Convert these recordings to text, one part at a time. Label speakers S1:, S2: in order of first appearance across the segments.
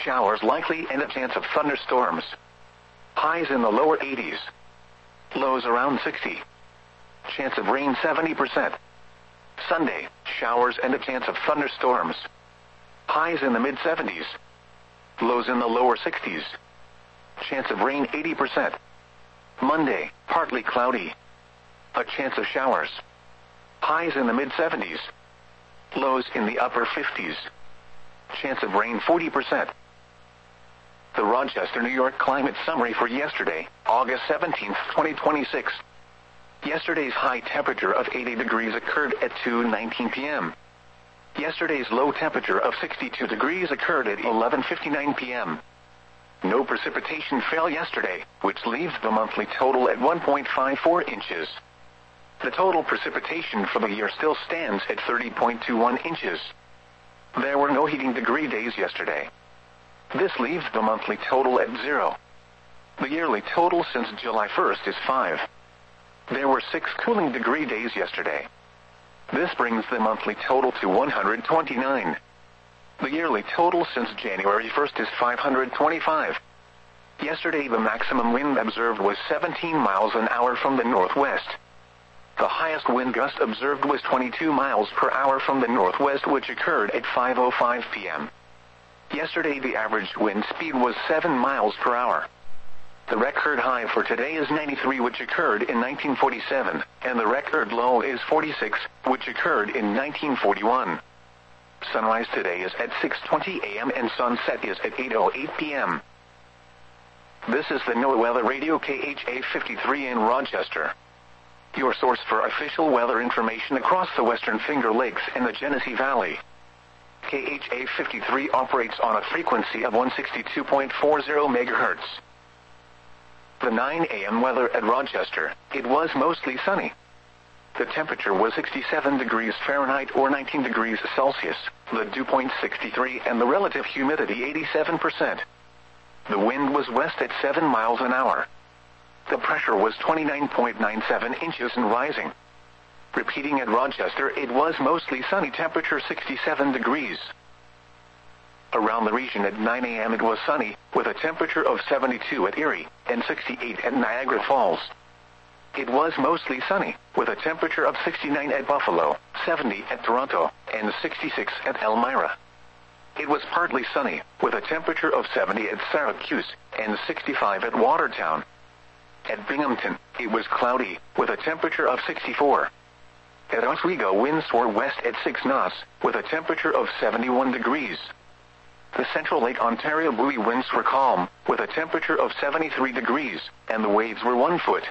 S1: showers likely and a chance of thunderstorms. Highs in the lower 80s. Lows around 60. Chance of rain 70%. Sunday, showers and a chance of thunderstorms. Highs in the mid-70s. Lows in the lower 60s. Chance of rain 80%. Monday, partly cloudy. A chance of showers. Highs in the mid-70s. Lows in the upper 50s. Chance of rain 40%. The Rochester, New York climate summary for yesterday, August 17, 2026. Yesterday's high temperature of 80 degrees occurred at 2:19 p.m. Yesterday's low temperature of 62 degrees occurred at 11:59 p.m. No precipitation fell yesterday, which leaves the monthly total at 1.54 inches. The total precipitation for the year still stands at 30.21 inches. There were no heating degree days yesterday. This leaves the monthly total at 0. The yearly total since July 1st is 5. There were 6 cooling degree days yesterday. This brings the monthly total to 129. The yearly total since January 1st is 525. Yesterday the maximum wind observed was 17 miles an hour from the northwest. The highest wind gust observed was 22 miles per hour from the northwest, which occurred at 5:05 p.m. Yesterday the average wind speed was 7 miles per hour. The record high for today is 93, which occurred in 1947, and the record low is 46, which occurred in 1941. Sunrise today is at 6:20 a.m. and sunset is at 8:08 p.m. This is the NOAA Weather Radio KHA 53 in Rochester. Your source for official weather information across the Western Finger Lakes and the Genesee Valley. KHA 53 operates on a frequency of 162.40 MHz. The 9 a.m. weather at Rochester, it was mostly sunny. The temperature was 67 degrees Fahrenheit or 19 degrees Celsius, the dew point 63 and the relative humidity 87%. The wind was west at 7 miles an hour. The pressure was 29.97 inches and rising. Repeating at Rochester, it was mostly sunny, temperature 67 degrees. Around the region at 9 a.m. it was sunny, with a temperature of 72 at Erie, and 68 at Niagara Falls. It was mostly sunny, with a temperature of 69 at Buffalo, 70 at Toronto, and 66 at Elmira. It was partly sunny, with a temperature of 70 at Syracuse, and 65 at Watertown. At Binghamton, it was cloudy, with a temperature of 64. At Oswego, winds were west at 6 knots, with a temperature of 71 degrees. The Central Lake Ontario buoy winds were calm, with a temperature of 73 degrees, and the waves were 1 foot.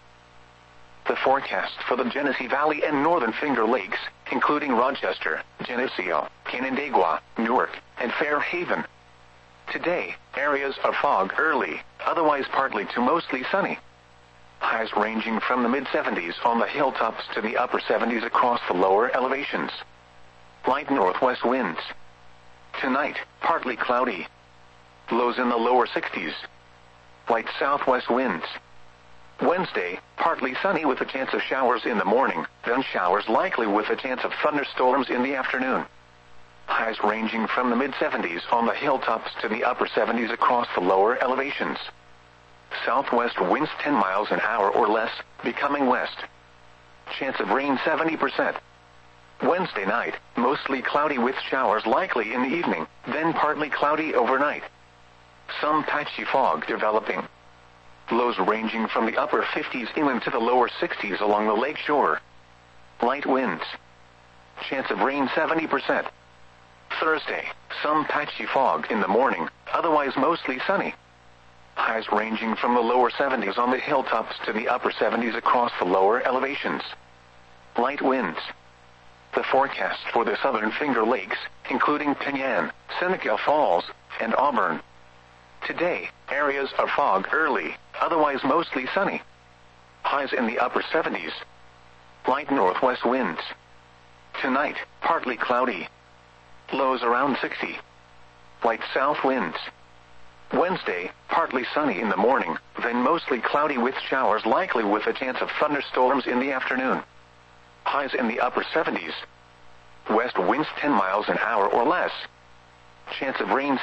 S1: The forecast for the Genesee Valley and Northern Finger Lakes, including Rochester, Geneseo, Canandaigua, Newark, and Fairhaven. Today, areas of fog early, otherwise partly to mostly sunny. Highs ranging from the mid-70s on the hilltops to the upper 70s across the lower elevations. Light northwest winds. Tonight, partly cloudy. Lows in the lower 60s. Light southwest winds. Wednesday, partly sunny with a chance of showers in the morning, then showers likely with a chance of thunderstorms in the afternoon. Highs ranging from the mid-70s on the hilltops to the upper 70s across the lower elevations. Southwest winds 10 miles an hour or less, becoming west. Chance of rain 70%. Wednesday night, mostly cloudy with showers likely in the evening, then partly cloudy overnight. Some patchy fog developing. Lows ranging from the upper 50s inland to the lower 60s along the lake shore. Light winds. Chance of rain 70%. Thursday, some patchy fog in the morning, otherwise mostly sunny. Highs ranging from the lower 70s on the hilltops to the upper 70s across the lower elevations. Light winds. The forecast for the Southern Finger Lakes, including Penyan, Seneca Falls, and Auburn. Today, areas of fog early, otherwise mostly sunny. Highs in the upper 70s. Light northwest winds. Tonight, partly cloudy. Lows around 60. Light south winds. Wednesday, partly sunny in the morning, then mostly cloudy with showers likely with a chance of thunderstorms in the afternoon. Highs in the upper 70s. West winds 10 miles an hour or less. Chance of rain